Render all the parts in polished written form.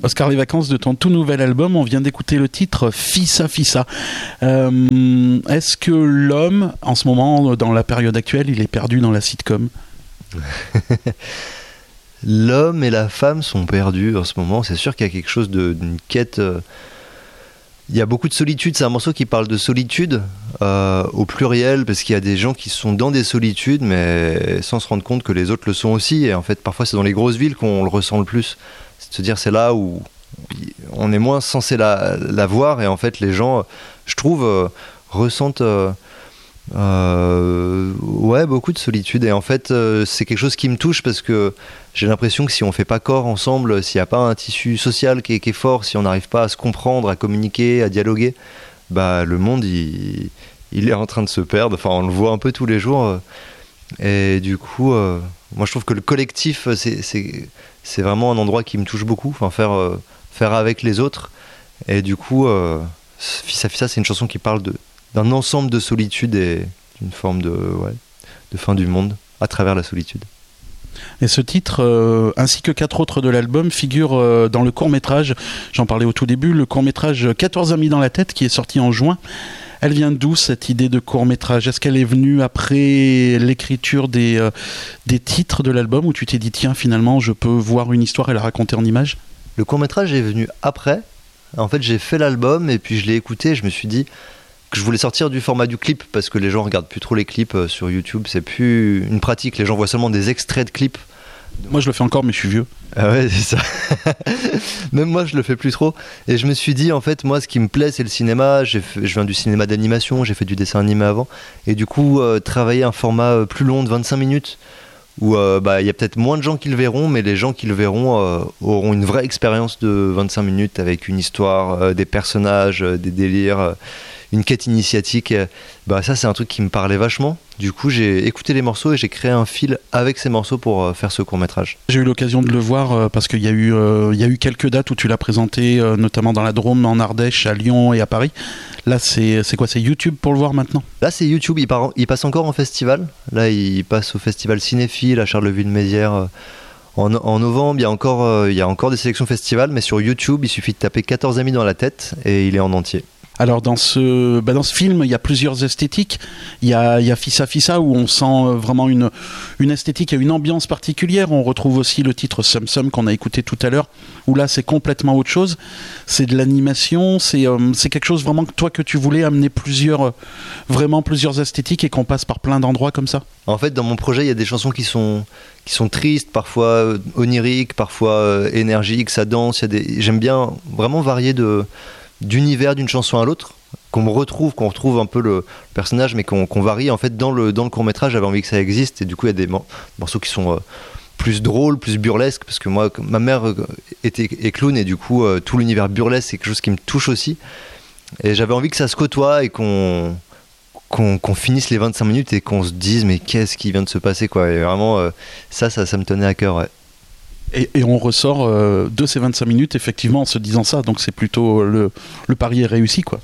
Oscar Les Vacances, de ton tout nouvel album, on vient d'écouter le titre Fissa Fissa. Est-ce que l'homme, en ce moment, dans la période actuelle, il est perdu dans la sitcom? L'homme et la femme sont perdus en ce moment. C'est sûr qu'il y a quelque chose d'une quête. Il y a beaucoup de solitude. C'est un morceau qui parle de solitude au pluriel, parce qu'il y a des gens qui sont dans des solitudes, mais sans se rendre compte que les autres le sont aussi. Et en fait, parfois, c'est dans les grosses villes qu'on le ressent le plus. C'est de se dire, c'est là où on est moins censé la voir. Et en fait, les gens, je trouve, ressentent beaucoup de solitude. Et en fait, c'est quelque chose qui me touche, parce que j'ai l'impression que si on fait pas corps ensemble, s'il n'y a pas un tissu social qui est fort, si on n'arrive pas à se comprendre, à communiquer, à dialoguer, bah, le monde il est en train de se perdre. Enfin, on le voit un peu tous les jours. Et du coup, moi je trouve que le collectif, c'est vraiment un endroit qui me touche beaucoup. Enfin, faire avec les autres. Et du coup, Fissa Fissa, c'est une chanson qui parle d'un ensemble de solitude et d'une forme de fin du monde à travers la solitude. Et ce titre, ainsi que 4 autres de l'album, figurent dans le court-métrage, j'en parlais au tout début, le court-métrage 14 amis dans la tête, qui est sorti en juin. Elle vient d'où, cette idée de court-métrage? Est-ce qu'elle est venue après l'écriture des titres de l'album, où tu t'es dit, tiens, finalement, je peux voir une histoire et la raconter en images? Le court-métrage est venu après. En fait, j'ai fait l'album, et puis je l'ai écouté, et je me suis dit que je voulais sortir du format du clip, parce que les gens regardent plus trop les clips sur YouTube, c'est plus une pratique, les gens voient seulement des extraits de clips. Moi je le fais encore, mais je suis vieux. Ah ouais, c'est ça. Même moi je le fais plus trop. Et je me suis dit, en fait, moi ce qui me plaît c'est le cinéma. Je viens du cinéma d'animation, j'ai fait du dessin animé avant, et du coup travailler un format plus long de 25 minutes, où y a peut-être moins de gens qui le verront, mais les gens qui le verront auront une vraie expérience de 25 minutes, avec une histoire, des personnages, des délires, une quête initiatique. Ça c'est un truc qui me parlait vachement. Du coup j'ai écouté les morceaux et j'ai créé un fil avec ces morceaux pour faire ce court-métrage. J'ai eu l'occasion de le voir parce qu'il y a eu quelques dates où tu l'as présenté, notamment dans la Drôme, en Ardèche, à Lyon et à Paris. Là c'est quoi, c'est YouTube pour le voir maintenant? Là c'est YouTube, il passe encore en festival. Là il passe au festival Cinéphile à Charleville-Mézières en novembre. Il y a encore des sélections festivals, mais sur YouTube il suffit de taper 14 amis dans la tête et il est en entier. Alors dans ce film, il y a plusieurs esthétiques. Il y a Fissa Fissa, où on sent vraiment une esthétique et une ambiance particulière. On retrouve aussi le titre Sum Sum qu'on a écouté tout à l'heure, où là c'est complètement autre chose. C'est de l'animation, c'est quelque chose vraiment que tu voulais amener plusieurs esthétiques, et qu'on passe par plein d'endroits comme ça. En fait, dans mon projet, il y a des chansons qui sont tristes, parfois oniriques, parfois énergiques, ça danse. J'aime bien vraiment varier d'univers d'une chanson à l'autre, qu'on retrouve un peu le personnage, mais qu'on varie. En fait, dans le court-métrage, j'avais envie que ça existe, et du coup il y a des morceaux qui sont plus drôles, plus burlesques, parce que moi, ma mère est clown, et du coup tout l'univers burlesque c'est quelque chose qui me touche aussi, et j'avais envie que ça se côtoie, et qu'on finisse les 25 minutes et qu'on se dise mais qu'est-ce qui vient de se passer, quoi. Et vraiment ça me tenait à cœur, ouais. Et on ressort de ces 25 minutes effectivement en se disant ça, donc c'est plutôt le pari est réussi, quoi.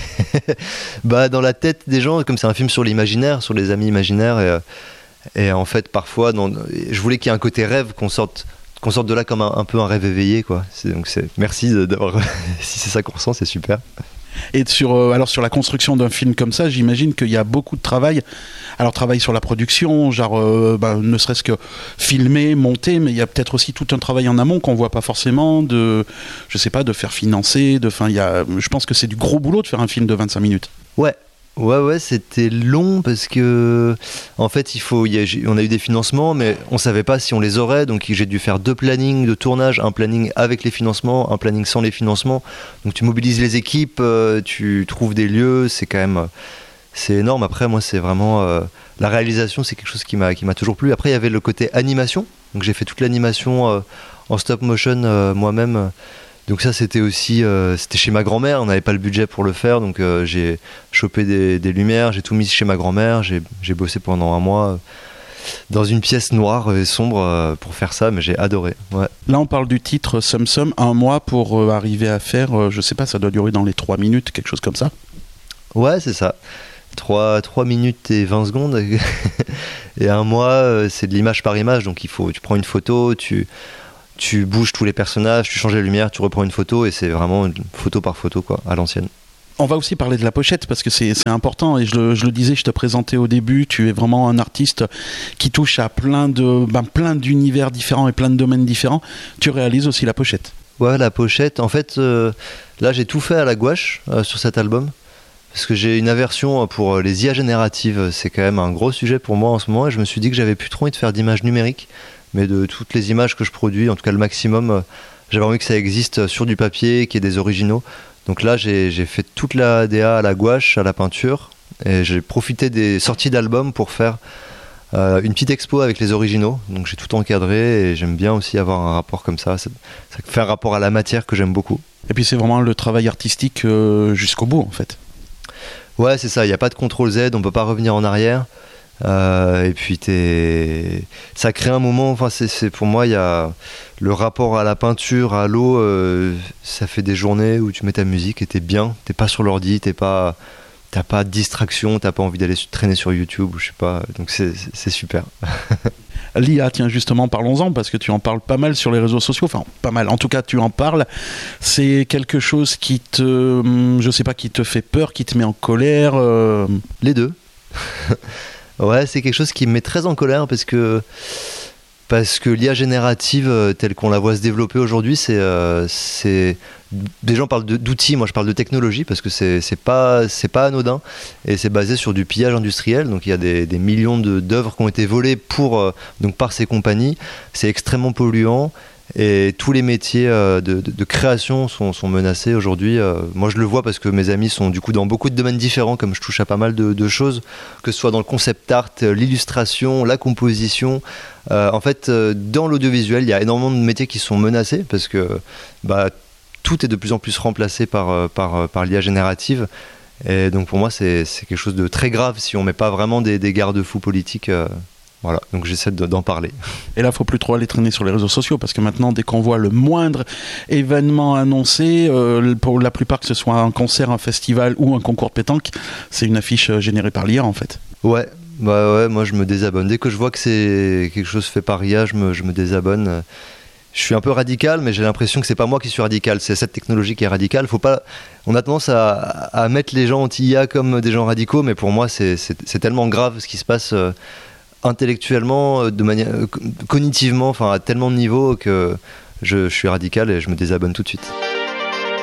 Dans la tête des gens, comme c'est un film sur l'imaginaire, sur les amis imaginaires, et en fait parfois je voulais qu'il y ait un côté rêve, qu'on sorte de là comme un peu un rêve éveillé, quoi. Merci d'avoir si c'est ça qu'on ressent, c'est super. Et sur la construction d'un film comme ça, j'imagine qu'il y a beaucoup de travail. Alors travail sur la production, genre ne serait-ce que filmer, monter, mais il y a peut-être aussi tout un travail en amont qu'on voit pas forcément, de faire financer, je pense que c'est du gros boulot de faire un film de 25 minutes. Ouais, c'était long, parce que en fait on a eu des financements, mais on savait pas si on les aurait, donc j'ai dû faire 2 plannings de tournage, un planning avec les financements, un planning sans les financements. Donc tu mobilises les équipes, tu trouves des lieux, c'est énorme. Après moi c'est vraiment la réalisation, c'est quelque chose qui m'a toujours plu. Après il y avait le côté animation, donc j'ai fait toute l'animation en stop motion moi-même. Donc ça c'était aussi c'était chez ma grand-mère, on n'avait pas le budget pour le faire, donc j'ai chopé des lumières, j'ai tout mis chez ma grand-mère, j'ai bossé pendant un mois dans une pièce noire et sombre pour faire ça, mais j'ai adoré. Ouais. Là on parle du titre Sum Sum, un mois pour arriver à faire, je sais pas, ça doit durer dans les 3 minutes, quelque chose comme ça. Ouais, c'est ça. 3 minutes et 20 secondes. Et un mois, c'est de l'image par image, donc tu prends une photo, tu tu bouges tous les personnages, tu changes les lumières, tu reprends une photo et c'est vraiment une photo par photo quoi, à l'ancienne. On va aussi parler de la pochette parce que c'est important et je le disais, je te présentais au début, tu es vraiment un artiste qui touche à plein d'univers différents et plein de domaines différents. Tu réalises aussi la pochette. Ouais, la pochette, en fait, là j'ai tout fait à la gouache sur cet album parce que j'ai une aversion pour les IA génératives, c'est quand même un gros sujet pour moi en ce moment et je me suis dit que j'avais plus trop envie de faire d'images numériques, mais de toutes les images que je produis, en tout cas le maximum, j'avais envie que ça existe sur du papier, qu'il y ait des originaux. Donc là, j'ai fait toute la DA à la gouache, à la peinture, et j'ai profité des sorties d'albums pour faire une petite expo avec les originaux. Donc j'ai tout encadré et j'aime bien aussi avoir un rapport comme ça. Ça fait un rapport à la matière que j'aime beaucoup. Et puis c'est vraiment le travail artistique jusqu'au bout en fait. Ouais, c'est ça, il n'y a pas de CTRL-Z, on ne peut pas revenir en arrière. Et puis ça crée un moment, enfin c'est pour moi il y a le rapport à la peinture, à l'eau, ça fait des journées où tu mets ta musique et t'es bien, t'es pas sur l'ordi, t'as pas de distraction, t'as pas envie d'aller traîner sur YouTube ou je sais pas, donc c'est super. L'IA, tiens justement parlons-en parce que tu en parles pas mal sur les réseaux sociaux, enfin pas mal, en tout cas tu en parles, c'est quelque chose qui je sais pas, qui te fait peur, qui te met en colère Les deux. Ouais, c'est quelque chose qui me met très en colère parce que l'IA générative telle qu'on la voit se développer aujourd'hui, c'est des gens parlent d'outils, moi je parle de technologie parce que c'est pas anodin et c'est basé sur du pillage industriel. Donc il y a des millions d'œuvres qui ont été volées donc par ces compagnies. C'est extrêmement polluant. Et tous les métiers de création sont menacés aujourd'hui. Moi je le vois parce que mes amis sont du coup dans beaucoup de domaines différents, comme je touche à pas mal de choses, que ce soit dans le concept art, l'illustration, la composition. En fait, dans l'audiovisuel, il y a énormément de métiers qui sont menacés parce que tout est de plus en plus remplacé par l'IA générative. Et donc pour moi c'est quelque chose de très grave si on met pas vraiment des garde-fous politiques. Voilà, donc j'essaie d'en parler. Et là, il ne faut plus trop aller traîner sur les réseaux sociaux parce que maintenant, dès qu'on voit le moindre événement annoncé, pour la plupart, que ce soit un concert, un festival ou un concours de pétanque, c'est une affiche générée par l'IA en fait. Ouais, moi je me désabonne. Dès que je vois que c'est quelque chose fait par IA, je me désabonne. Je suis un peu radical, mais j'ai l'impression que c'est pas moi qui suis radical, c'est cette technologie qui est radicale. On a tendance à mettre les gens anti-IA comme des gens radicaux, mais pour moi c'est tellement grave ce qui se passe intellectuellement, de manière cognitivement, enfin à tellement de niveaux que je suis radical et je me désabonne tout de suite.